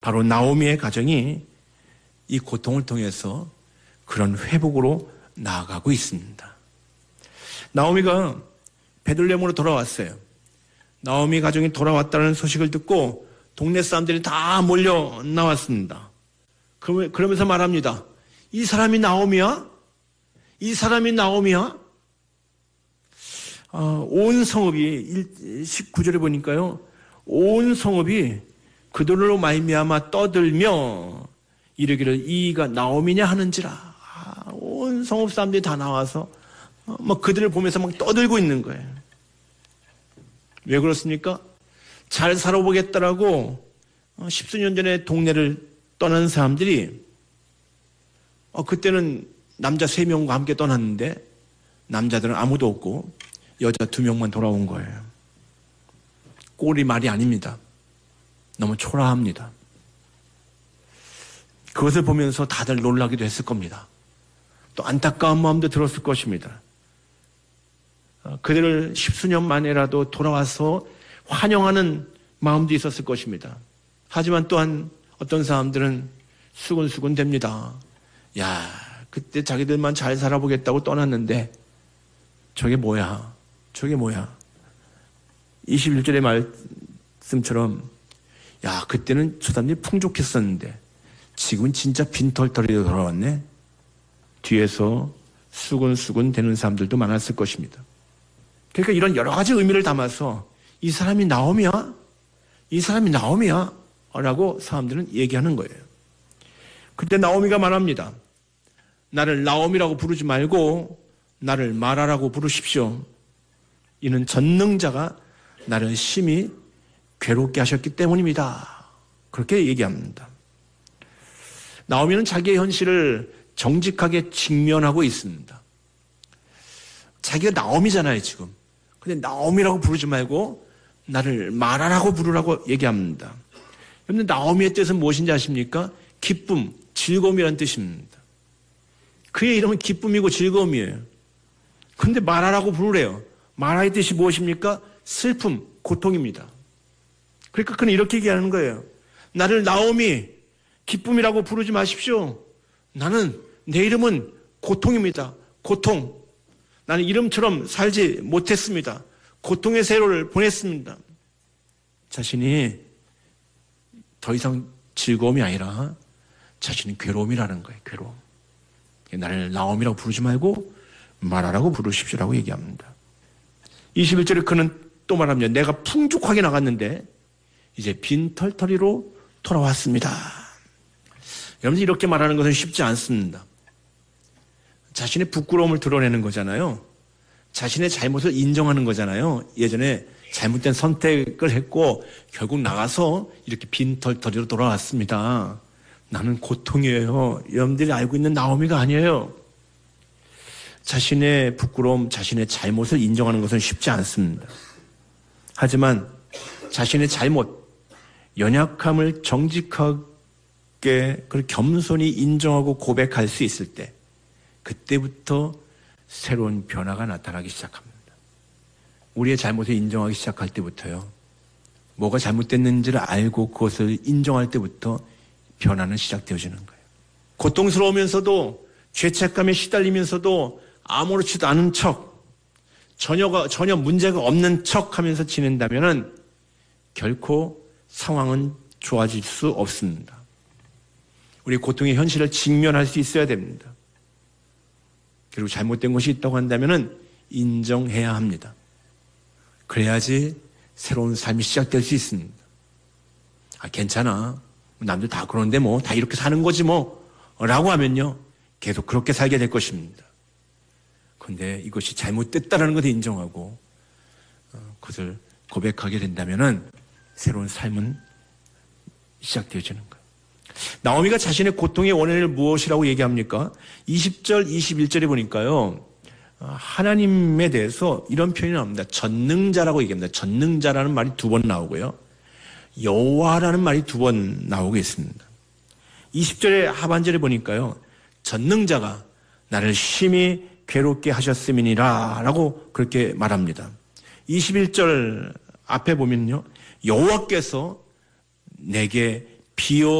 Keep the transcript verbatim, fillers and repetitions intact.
바로 나오미의 가정이 이 고통을 통해서 그런 회복으로 나아가고 있습니다. 나오미가 베들레헴으로 돌아왔어요. 나오미 가정이 돌아왔다는 소식을 듣고 동네 사람들이 다 몰려 나왔습니다. 그러면서 말합니다. 이 사람이 나오미야? 이 사람이 나오미야? 어, 온 성읍이 십구 절에 보니까요. 온 성읍이 그들로 말미암아 떠들며 이르기를 이가 나오미냐 하는지라. 아, 온 성읍 사람들이 다 나와서 어, 막 그들을 보면서 막 떠들고 있는 거예요. 왜 그렇습니까? 잘 살아보겠다라고 어, 십수년 전에 동네를 떠난 사람들이 어, 그때는 남자 세 명과 함께 떠났는데 남자들은 아무도 없고 여자 두 명만 돌아온 거예요. 꼴이 말이 아닙니다. 너무 초라합니다. 그것을 보면서 다들 놀라기도 했을 겁니다. 또 안타까운 마음도 들었을 것입니다. 그들을 십수년 만에라도 돌아와서 환영하는 마음도 있었을 것입니다. 하지만 또한 어떤 사람들은 수근수근 됩니다. 야, 그때 자기들만 잘 살아보겠다고 떠났는데 저게 뭐야? 저게 뭐야? 이십일 절의 말씀처럼 야, 그때는 저 사람들이 풍족했었는데 지금은 진짜 빈털터리로 돌아왔네. 뒤에서 수근수근 되는 사람들도 많았을 것입니다. 그러니까 이런 여러 가지 의미를 담아서 이 사람이 나오미야? 이 사람이 나오미야? 라고 사람들은 얘기하는 거예요. 그때 나오미가 말합니다. 나를 나오미라고 부르지 말고 나를 마라라고 부르십시오. 이는 전능자가 나를 심히 괴롭게 하셨기 때문입니다. 그렇게 얘기합니다. 나오미는 자기의 현실을 정직하게 직면하고 있습니다. 자기가 나오미잖아요, 지금. 근데 나오미라고 부르지 말고 나를 마라라고 부르라고 얘기합니다. 여러분, 나오미의 뜻은 무엇인지 아십니까? 기쁨, 즐거움이라는 뜻입니다. 그의 이름은 기쁨이고 즐거움이에요. 근데 마라라고 부르래요. 마라의 뜻이 무엇입니까? 슬픔, 고통입니다. 그러니까 그는 이렇게 얘기하는 거예요. 나를 나오미, 기쁨이라고 부르지 마십시오. 나는, 내 이름은 고통입니다. 고통. 나는 이름처럼 살지 못했습니다. 고통의 세월을 보냈습니다. 자신이 더 이상 즐거움이 아니라 자신이 괴로움이라는 거예요. 괴로움. 나를 나옴이라고 부르지 말고 마라라고 부르십시오라고 얘기합니다. 이십일 절에 그는 또 말합니다. 내가 풍족하게 나갔는데 이제 빈털터리로 돌아왔습니다. 여러분, 이렇게 말하는 것은 쉽지 않습니다. 자신의 부끄러움을 드러내는 거잖아요. 자신의 잘못을 인정하는 거잖아요. 예전에 잘못된 선택을 했고 결국 나가서 이렇게 빈털터리로 돌아왔습니다. 나는 고통이에요. 여러분들이 알고 있는 나오미가 아니에요. 자신의 부끄러움, 자신의 잘못을 인정하는 것은 쉽지 않습니다. 하지만 자신의 잘못, 연약함을 정직하게 그리고 겸손히 인정하고 고백할 수 있을 때 그때부터 새로운 변화가 나타나기 시작합니다. 우리의 잘못을 인정하기 시작할 때부터요. 뭐가 잘못됐는지를 알고 그것을 인정할 때부터 변화는 시작되어지는 거예요. 고통스러우면서도 죄책감에 시달리면서도 아무렇지도 않은 척, 전혀가, 전혀 문제가 없는 척 하면서 지낸다면 결코 상황은 좋아질 수 없습니다. 우리 고통의 현실을 직면할 수 있어야 됩니다. 그리고 잘못된 것이 있다고 한다면 인정해야 합니다. 그래야지 새로운 삶이 시작될 수 있습니다. 아, 괜찮아. 남들 다 그러는데 뭐 다 이렇게 사는 거지 뭐 라고 하면요. 계속 그렇게 살게 될 것입니다. 그런데 이것이 잘못됐다는 것을 인정하고 그것을 고백하게 된다면 새로운 삶은 시작되어지는 거예요. 나오미가 자신의 고통의 원인을 무엇이라고 얘기합니까? 이십 절, 이십일 절에 보니까요. 하나님에 대해서 이런 표현이 나옵니다. 전능자라고 얘기합니다. 전능자라는 말이 두 번 나오고요. 여호와라는 말이 두 번 나오고 있습니다. 이십 절의 하반절에 보니까요. 전능자가 나를 심히 괴롭게 하셨음이니라 라고 그렇게 말합니다. 이십일 절 앞에 보면요. 여호와께서 내게 비오